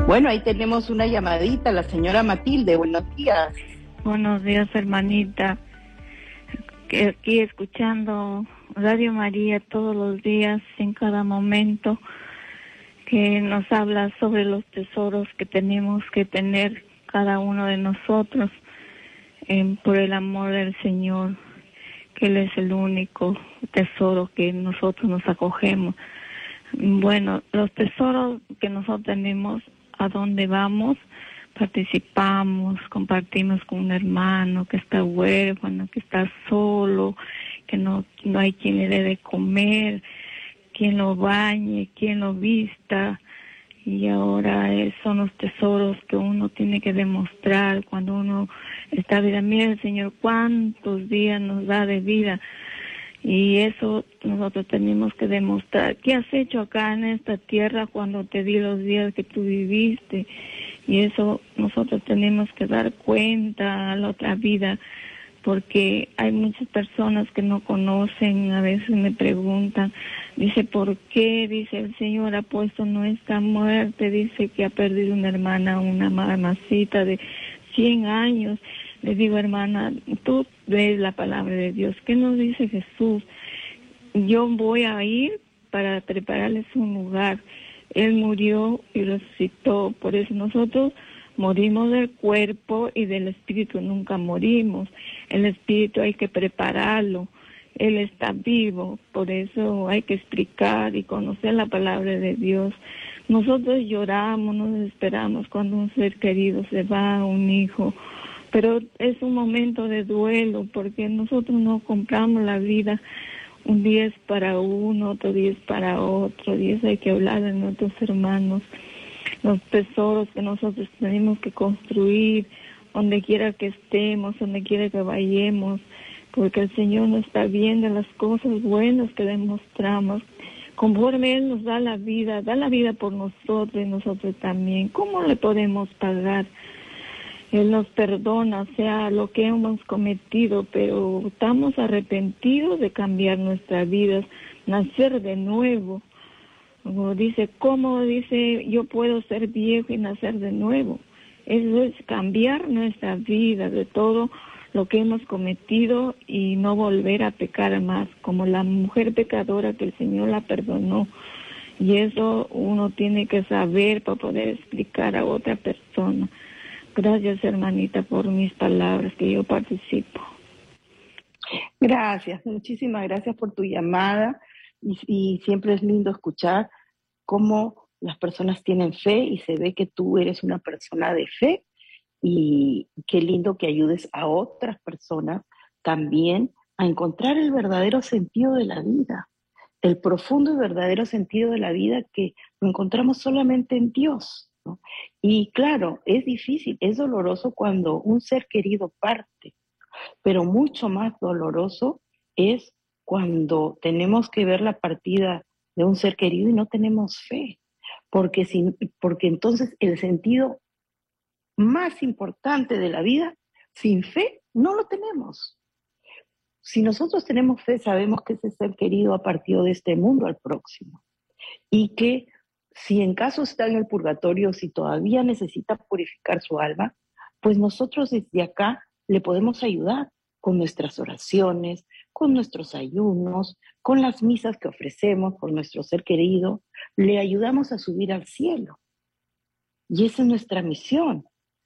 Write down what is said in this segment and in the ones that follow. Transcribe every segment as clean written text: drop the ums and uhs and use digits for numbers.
Bueno, ahí tenemos una llamadita, la señora Matilde. Buenos días. Buenos días, hermanita. Que aquí escuchando Radio María todos los días, en cada momento, que nos habla sobre los tesoros que tenemos que tener cada uno de nosotros por el amor del Señor, que Él es el único tesoro que nosotros nos acogemos. Bueno, los tesoros que nosotros tenemos, a dónde vamos, participamos, compartimos con un hermano que está huérfano, que está solo, que no hay quien le dé de comer, quien lo bañe, quien lo vista. Y ahora son los tesoros que uno tiene que demostrar cuando uno está vida. Mira, el Señor cuántos días nos da de vida. Y eso nosotros tenemos que demostrar. ¿Qué has hecho acá en esta tierra cuando te di los días que tú viviste? Y eso nosotros tenemos que dar cuenta a la otra vida, porque hay muchas personas que no conocen. A veces me preguntan, dice, ¿por qué? Dice, el Señor ha puesto nuestra muerte, dice que ha perdido una hermana, una mamacita de 100 años. Le digo, hermana, tú ves la palabra de Dios. ¿Qué nos dice Jesús? Yo voy a ir para prepararles un lugar. Él murió y resucitó. Por eso nosotros morimos del cuerpo y del espíritu nunca morimos. El espíritu hay que prepararlo. Él está vivo. Por eso hay que explicar y conocer la palabra de Dios. Nosotros lloramos, nos esperamos cuando un ser querido se va, un hijo. Pero es un momento de duelo, porque nosotros no compramos la vida. Un día es para uno, otro día es para otro. Y eso hay que hablar de nuestros hermanos, los tesoros que nosotros tenemos que construir, donde quiera que estemos, donde quiera que vayamos, porque el Señor nos está viendo las cosas buenas que demostramos. Conforme Él nos da la vida por nosotros y nosotros también. ¿Cómo le podemos pagar? Él nos perdona, sea lo que hemos cometido, pero estamos arrepentidos de cambiar nuestra vida, nacer de nuevo. Como dice, ¿cómo dice yo puedo ser viejo y nacer de nuevo? Eso es cambiar nuestra vida de todo lo que hemos cometido y no volver a pecar más, como la mujer pecadora que el Señor la perdonó. Y eso uno tiene que saber para poder explicar a otra persona. Gracias, hermanita, por mis palabras, que yo participo. Gracias, muchísimas gracias por tu llamada. Y siempre es lindo escuchar cómo las personas tienen fe y se ve que tú eres una persona de fe. Y qué lindo que ayudes a otras personas también a encontrar el verdadero sentido de la vida, el profundo y verdadero sentido de la vida que lo encontramos solamente en Dios, ¿no? Y claro, es difícil, es doloroso cuando un ser querido parte, pero mucho más doloroso es cuando tenemos que ver la partida de un ser querido y no tenemos fe, porque entonces el sentido más importante de la vida, sin fe, no lo tenemos. Si nosotros tenemos fe, sabemos que ese ser querido ha partido de este mundo al próximo. Y que si en caso está en el purgatorio, si todavía necesita purificar su alma, pues nosotros desde acá le podemos ayudar con nuestras oraciones, con nuestros ayunos, con las misas que ofrecemos por nuestro ser querido. Le ayudamos a subir al cielo. Y esa es nuestra misión.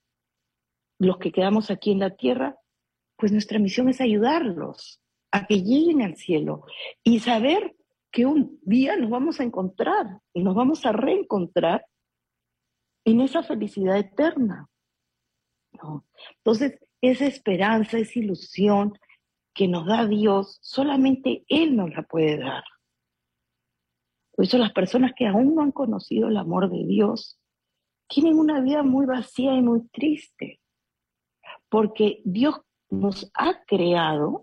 Los que quedamos aquí en la tierra, pues nuestra misión es ayudarlos a que lleguen al cielo y saber que un día nos vamos a encontrar y nos vamos a reencontrar en esa felicidad eterna, ¿no? Entonces, esa esperanza, esa ilusión que nos da Dios, solamente Él nos la puede dar. Por eso las personas que aún no han conocido el amor de Dios tienen una vida muy vacía y muy triste, porque Dios nos ha creado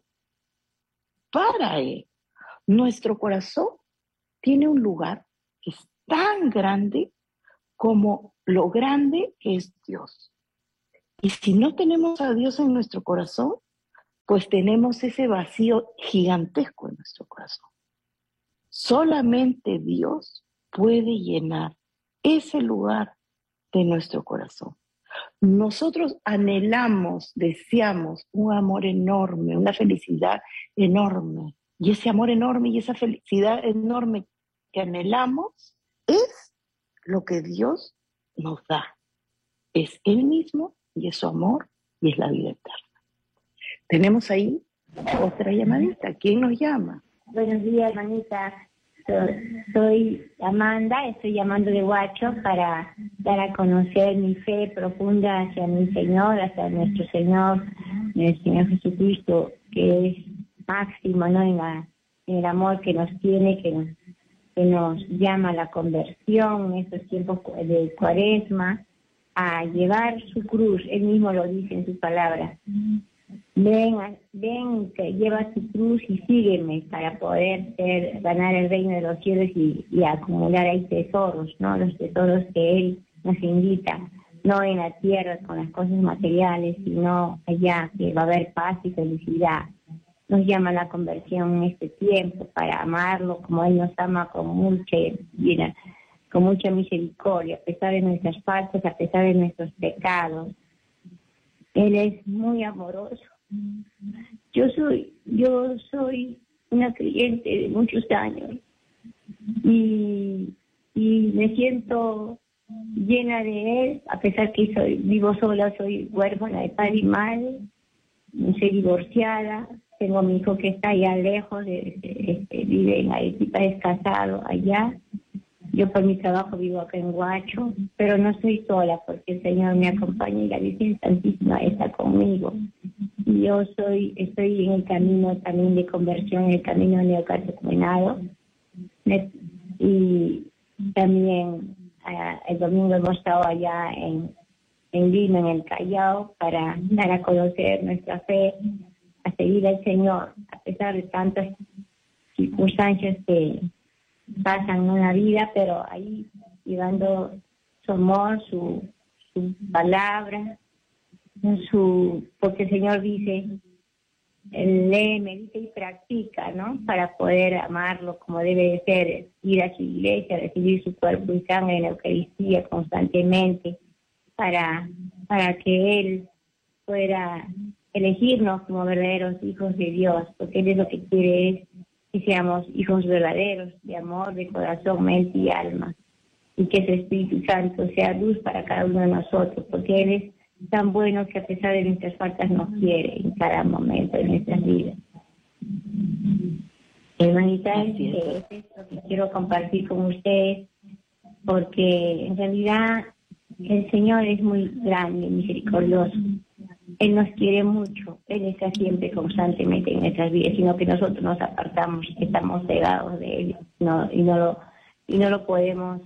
para Él. Nuestro corazón tiene un lugar que es tan grande como lo grande que es Dios. Y si no tenemos a Dios en nuestro corazón, pues tenemos ese vacío gigantesco en nuestro corazón. Solamente Dios puede llenar ese lugar de nuestro corazón. Nosotros anhelamos, deseamos un amor enorme, una felicidad enorme. Y ese amor enorme y esa felicidad enorme que anhelamos es lo que Dios nos da. Es Él mismo y es su amor y es la vida eterna. Tenemos ahí otra llamadita. ¿Quién nos llama? Buenos días, hermanita. Soy Amanda, estoy llamando de Huacho para dar a conocer mi fe profunda hacia mi Señor, hacia nuestro Señor, el Señor Jesucristo, que es máximo, ¿no? En el amor que nos tiene, que nos llama a la conversión en estos tiempos de Cuaresma, a llevar su cruz. Él mismo lo dice en sus palabras. Ven, que lleva tu cruz y sígueme para poder ganar el reino de los cielos y acumular ahí tesoros, ¿no? Los tesoros que Él nos invita, no en la tierra con las cosas materiales, sino allá que va a haber paz y felicidad. Nos llama a la conversión en este tiempo para amarlo como Él nos ama con mucha misericordia, a pesar de nuestras faltas, a pesar de nuestros pecados. Él es muy amoroso. Yo soy una creyente de muchos años y me siento llena de Él, a pesar que vivo sola, soy huérfana de padre y madre, soy divorciada, tengo a mi hijo que está allá lejos, vive en Arequipa, es casado allá. Yo por mi trabajo vivo acá en Huacho, pero no estoy sola porque el Señor me acompaña y la Virgen Santísima está conmigo. Y yo estoy en el camino también de conversión, en el camino neocatecumenado. Y también el domingo hemos estado allá en Lima, en el Callao, para dar a conocer nuestra fe, a seguir al Señor, a pesar de tantas circunstancias que pasan en la vida, pero ahí llevando su amor, su palabra, porque el Señor dice, lee, medita y practica, ¿no? Para poder amarlo como debe de ser, ir a su iglesia, recibir su cuerpo y sangre en la Eucaristía constantemente, para que Él pueda elegirnos como verdaderos hijos de Dios, porque Él es lo que quiere es que seamos hijos verdaderos, de amor, de corazón, mente y alma, y que ese Espíritu Santo sea luz para cada uno de nosotros, porque Él es tan bueno que a pesar de nuestras faltas nos quiere en cada momento de nuestras vidas. Hermanita, es lo que quiero compartir con ustedes, porque en realidad el Señor es muy grande, misericordioso. Él nos quiere mucho, Él está siempre constantemente en nuestras vidas, sino que nosotros nos apartamos, estamos cegados de Él y no lo podemos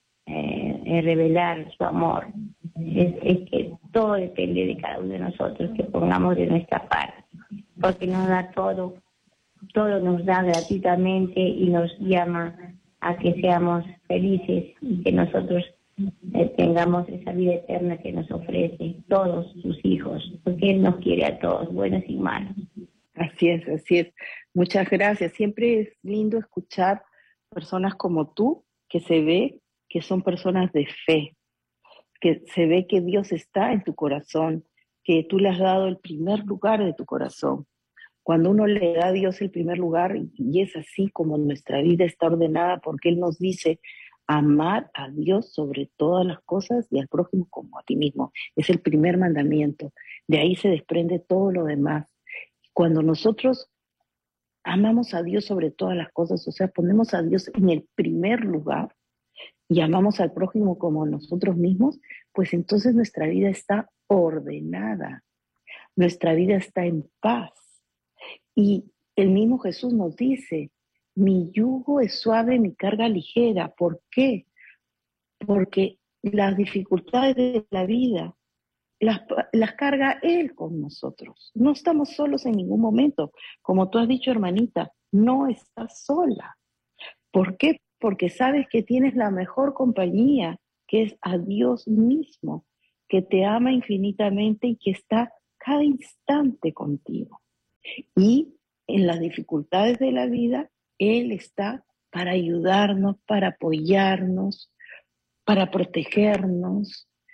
revelar su amor. Es que todo depende de cada uno de nosotros, que pongamos de nuestra parte, porque nos da todo nos da gratuitamente y nos llama a que seamos felices y que nosotros tengamos esa vida eterna que nos ofrece todos sus hijos, porque Él nos quiere a todos, buenos y malos. Así es, así es. Muchas gracias. Siempre es lindo escuchar personas como tú, que se ve que son personas de fe, que se ve que Dios está en tu corazón, que tú le has dado el primer lugar de tu corazón. Cuando uno le da a Dios el primer lugar, y es así como nuestra vida está ordenada, porque Él nos dice, amar a Dios sobre todas las cosas y al prójimo como a ti mismo. Es el primer mandamiento. De ahí se desprende todo lo demás. Cuando nosotros amamos a Dios sobre todas las cosas, o sea, ponemos a Dios en el primer lugar y amamos al prójimo como nosotros mismos, pues entonces nuestra vida está ordenada, nuestra vida está en paz. Y el mismo Jesús nos dice, mi yugo es suave, mi carga ligera. ¿Por qué? Porque las dificultades de la vida las carga Él con nosotros. No estamos solos en ningún momento. Como tú has dicho, hermanita, no estás sola. ¿Por qué? Porque sabes que tienes la mejor compañía, que es a Dios mismo, que te ama infinitamente y que está cada instante contigo. Y en las dificultades de la vida, Él está para ayudarnos, para apoyarnos, para protegernos,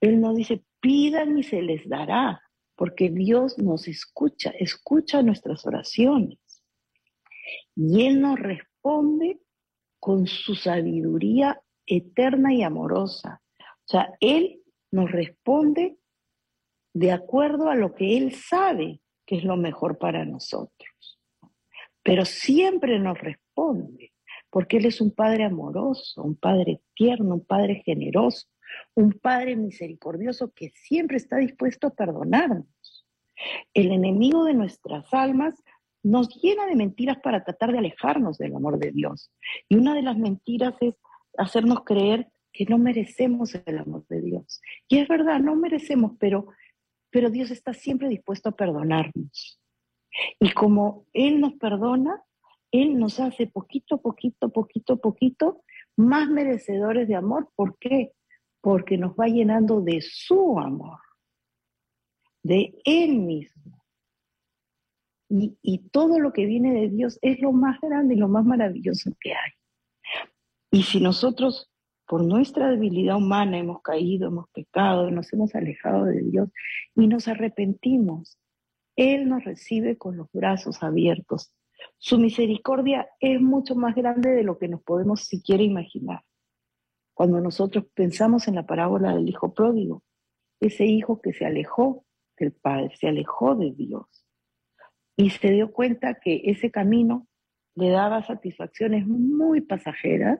Él nos dice, pidan y se les dará, porque Dios nos escucha nuestras oraciones. Y Él nos responde con su sabiduría eterna y amorosa. O sea, Él nos responde de acuerdo a lo que Él sabe que es lo mejor para nosotros. Pero siempre nos responde, porque Él es un Padre amoroso, un Padre tierno, un Padre generoso, un Padre misericordioso que siempre está dispuesto a perdonarnos. El enemigo de nuestras almas nos llena de mentiras para tratar de alejarnos del amor de Dios. Y una de las mentiras es hacernos creer que no merecemos el amor de Dios. Y es verdad, no merecemos, pero Dios está siempre dispuesto a perdonarnos. Y como Él nos perdona, Él nos hace poquito, más merecedores de amor. ¿Por qué? Porque nos va llenando de su amor, de Él mismo. Y todo lo que viene de Dios es lo más grande y lo más maravilloso que hay. Y si nosotros, por nuestra debilidad humana, hemos caído, hemos pecado, nos hemos alejado de Dios y nos arrepentimos, Él nos recibe con los brazos abiertos. Su misericordia es mucho más grande de lo que nos podemos siquiera imaginar. Cuando nosotros pensamos en la parábola del hijo pródigo, ese hijo que se alejó del Padre, se alejó de Dios y se dio cuenta que ese camino le daba satisfacciones muy pasajeras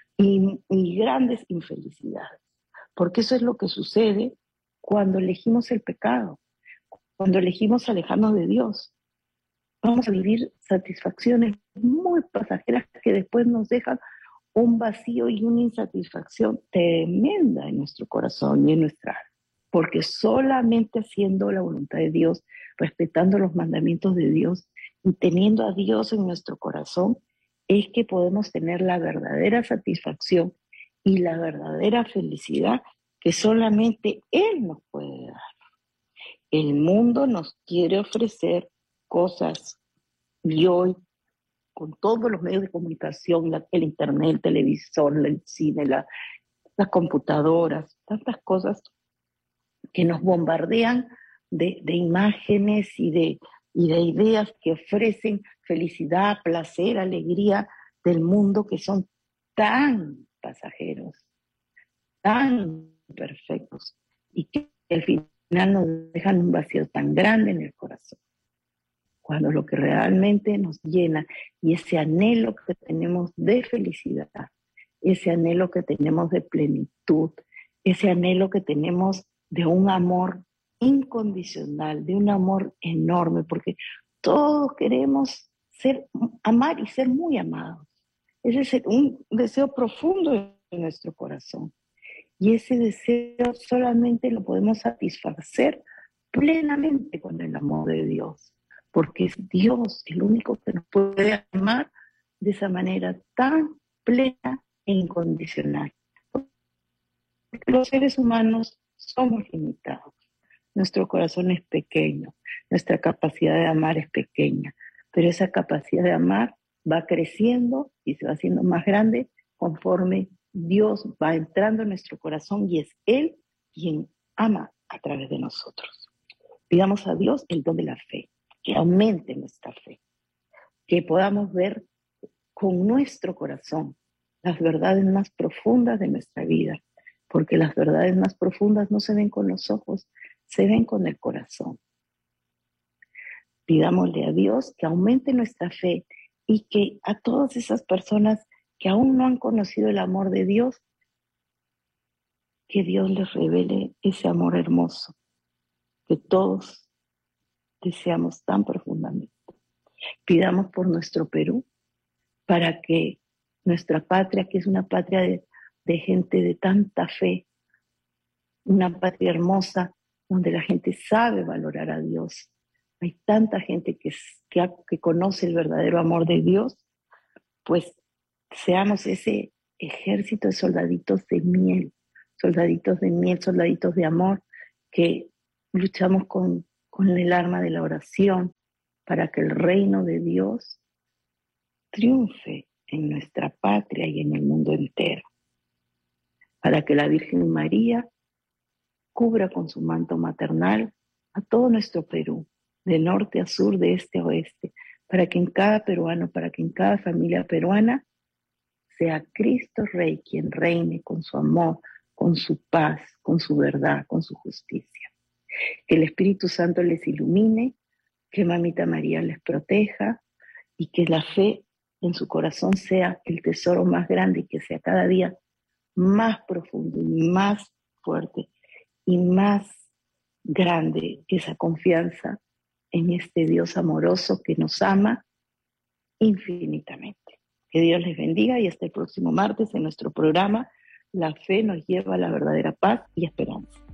y grandes infelicidades. Porque eso es lo que sucede cuando elegimos el pecado, cuando elegimos alejarnos de Dios. Vamos a vivir satisfacciones muy pasajeras que después nos dejan un vacío y una insatisfacción tremenda en nuestro corazón y en nuestra alma. Porque solamente haciendo la voluntad de Dios, respetando los mandamientos de Dios y teniendo a Dios en nuestro corazón, es que podemos tener la verdadera satisfacción y la verdadera felicidad que solamente Él nos puede dar. El mundo nos quiere ofrecer cosas y hoy, con todos los medios de comunicación, el internet, el televisor, el cine, las computadoras, tantas cosas que nos bombardean de imágenes y de ideas que ofrecen felicidad, placer, alegría del mundo, que son tan pasajeros, tan perfectos, y que al final nos dejan un vacío tan grande en el corazón. Cuando lo que realmente nos llena y ese anhelo que tenemos de felicidad, ese anhelo que tenemos de plenitud, ese anhelo que tenemos de un amor incondicional, de un amor enorme, porque todos queremos amar y ser muy amados. Ese es un deseo profundo en nuestro corazón. Y ese deseo solamente lo podemos satisfacer plenamente con el amor de Dios, porque es Dios el único que nos puede amar de esa manera tan plena e incondicional. Porque los seres humanos somos limitados, nuestro corazón es pequeño, nuestra capacidad de amar es pequeña, pero esa capacidad de amar va creciendo y se va haciendo más grande conforme Dios va entrando en nuestro corazón y es Él quien ama a través de nosotros. Pidamos a Dios el don de la fe, que aumente nuestra fe, que podamos ver con nuestro corazón las verdades más profundas de nuestra vida, porque las verdades más profundas no se ven con los ojos, se ven con el corazón. Pidámosle a Dios que aumente nuestra fe y que a todas esas personas que aún no han conocido el amor de Dios, que Dios les revele ese amor hermoso que todos deseamos tan profundamente. Pidamos por nuestro Perú, para que nuestra patria, que es una patria de gente de tanta fe, una patria hermosa, donde la gente sabe valorar a Dios. Hay tanta gente que conoce el verdadero amor de Dios, pues seamos ese ejército de soldaditos de miel, soldaditos de amor, que luchamos con el arma de la oración para que el reino de Dios triunfe en nuestra patria y en el mundo entero, para que la Virgen María cubra con su manto maternal a todo nuestro Perú, de norte a sur, de este a oeste, para que en cada peruano, para que en cada familia peruana sea Cristo Rey quien reine con su amor, con su paz, con su verdad, con su justicia. Que el Espíritu Santo les ilumine, que Mamita María les proteja y que la fe en su corazón sea el tesoro más grande y que sea cada día más profundo y más fuerte y más grande esa confianza en este Dios amoroso que nos ama infinitamente. Que Dios les bendiga y hasta el próximo martes en nuestro programa La Fe nos lleva a la verdadera paz y esperanza.